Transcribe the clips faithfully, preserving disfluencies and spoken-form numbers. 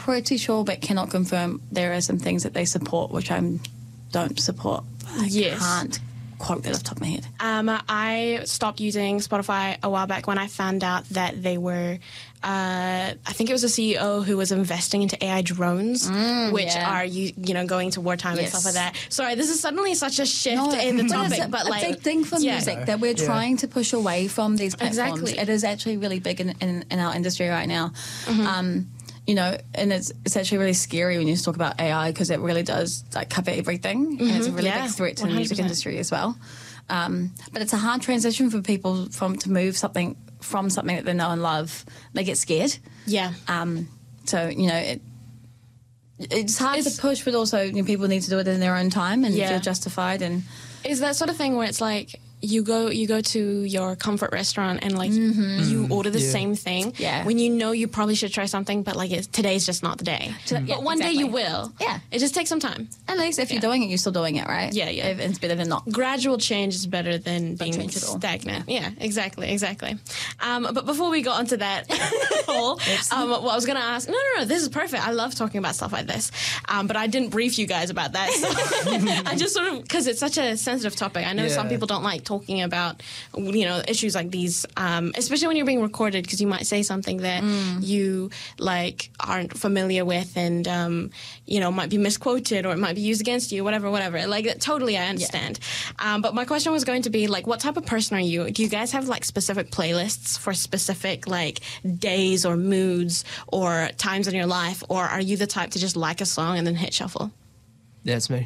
pretty sure, but cannot confirm, there are some things that they support which I don't support. I Yes. can't quote that off the top of my head. Um, I stopped using Spotify a while back when I found out that they were, uh, I think it was a C E O who was investing into A I drones, which yeah. are, you you know, going to wartime Yes. and stuff like that. Sorry, this is suddenly such a shift No, in the but topic, it's a, but a like... big thing for yeah. music that we're Yeah. trying to push away from these platforms. Exactly. It is actually really big in, in, in our industry right now. Mm-hmm. Um, you know, and it's it's actually really scary when you talk about A I because it really does like cover everything, and it's a really Yeah, big threat to the one hundred music percent. industry as well. Um, but it's a hard transition for people from to move something from something that they know and love. They get scared. Yeah. Um, so you know, it, it's hard It's- to push, but also you know, people need to do it in their own time and Yeah. feel justified. And Is that sort of thing where it's like you go you go to your comfort restaurant and like you order the Yeah. same thing Yeah. when you know you probably should try something, but like it's, today's just not the day. To- yeah, but one day you exactly. will. Yeah. It just takes some time. at least if you're Yeah. doing it, you're still doing it, right? Yeah, yeah. If- It's better than not. Gradual change is better than being change at all. stagnant. Yeah, exactly, exactly. Um, but before we got onto that whole, um, what I was going to ask, no, no, no, this is perfect. I love talking about stuff like this. Um, but I didn't brief you guys about that. So I just sort of, because it's such a sensitive topic. I know some Yeah. people don't like talking about, you know, issues like these, um, especially when you're being recorded, because you might say something that you, like, aren't familiar with and, um, you know, might be misquoted or it might be used against you, whatever, whatever. Like, that, totally, I understand. Um, but my question was going to be, like, what type of person are you? Do you guys have, like, specific playlists for specific, like, days or moods or times in your life? Or are you the type to just like a song and then hit shuffle? That's me.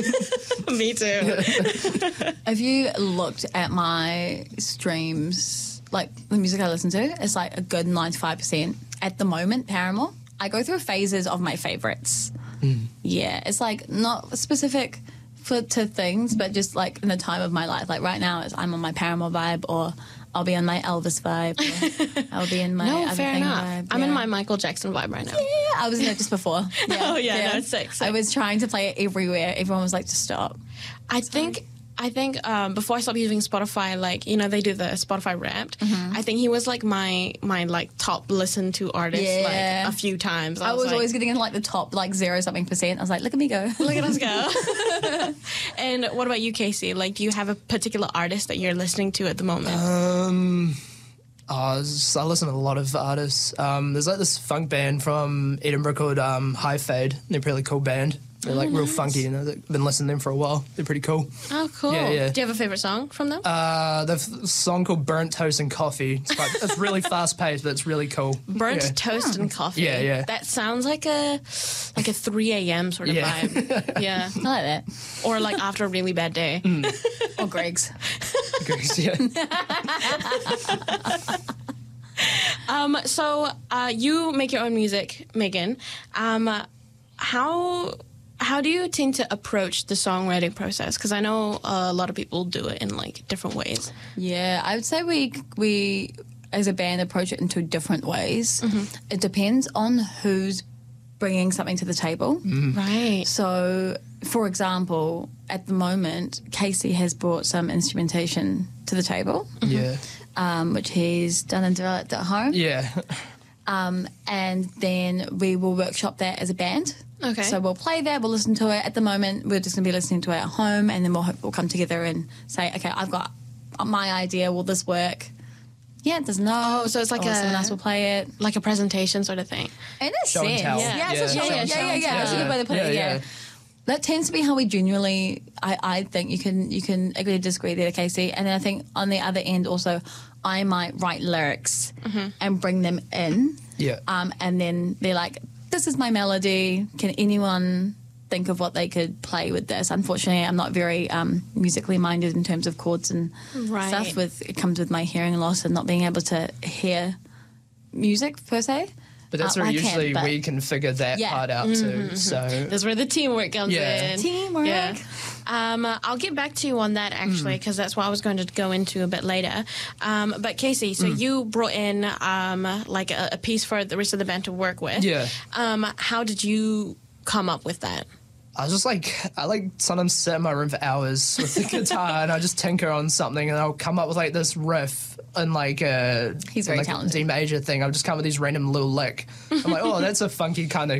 Me too. Have you looked at my streams, like the music I listen to? It's like a good ninety-five percent at the moment, Paramore. I go through phases of my favorites. Yeah, it's like not specific for to things, but just like in the time of my life. Like right now, it's, I'm on my Paramore vibe, or I'll be on my Elvis vibe, or I'll be in my No, other fair thing enough. vibe. I'm in yeah. my Michael Jackson vibe right now. Yeah, I was in it just before. Yeah, Oh, yeah, no, it's sick, sick. I was trying to play it everywhere. Everyone was like, "Just stop." I think I think um, before I stopped using Spotify, like, you know, they do the Spotify Wrapped. I think he was like my my like top listened to artist Yeah. like a few times. I was like, always getting into like the top like zero something percent. I was like, "Look at me go!" look at us go. And what about you, Casey? Like, do you have a particular artist that you're listening to at the moment? Um, oh, s- I listen to a lot of artists. Um, there's like this funk band from Edinburgh called um, High Fade. They're a really cool band. They're like real funky, and I've been listening to them for a while. They're pretty cool. Oh, cool. yeah, yeah. Do you have a favorite song from them? Uh, the f- song called Burnt Toast and Coffee. It's, like, it's really fast paced, but it's really cool. Burnt yeah. toast and coffee. Yeah, yeah. That sounds like a like a three a.m. sort of Yeah. vibe. Yeah. I like that. Or like after a really bad day. Or Greg's. Goose, yeah. Um, so uh, you make your own music, Megan. Um, how how do you tend to approach the songwriting process? Because I know a lot of people do it in like different ways. Yeah, I would say we we as a band approach it in two different ways. It depends on who's bringing something to the table. Right. So, for example, at the moment, Casey has brought some instrumentation to the table, Yeah. um, which he's done and developed at home. Yeah. Um, and then we will workshop that as a band. Okay. So we'll play that, we'll listen to it. At the moment, we're just going to be listening to it at home, and then we'll, we'll come together and say, okay, I've got my idea. Will this work? Yeah, it does not. Oh, so it's like or a- someone else will play it. Like a presentation sort of thing. In a Show and sense. tell. Yeah, Yeah. it's a show- Yeah, yeah, show yeah, and yeah, tell. That's a good way to put Yeah, it, yeah. yeah. That tends to be how we genuinely, I, I think you can you can agree to disagree there, Casey. And then I think on the other end also, I might write lyrics and bring them in. Yeah. Um, and then they're like, this is my melody. Can anyone think of what they could play with this? Unfortunately, I'm not very um, musically minded in terms of chords and Right. stuff. With It comes with my hearing loss and not being able to hear music per se. But that's Uh, where I can, usually but- we can figure that Yeah. part out too. So That's where the teamwork comes Yeah. in. Teamwork. Yeah. Um, uh, I'll get back to you on that actually, because that's what I was going to go into a bit later. Um, but Casey, so you brought in um, like a, a piece for the rest of the band to work with. Yeah. Um, how did you come up with that? I was just like, I like sometimes sit in my room for hours with the guitar and I just tinker on something and I'll come up with like this riff and like a He's very like talented. D major thing. I'll just come up with these random little lick. I'm like, oh, that's a funky kind of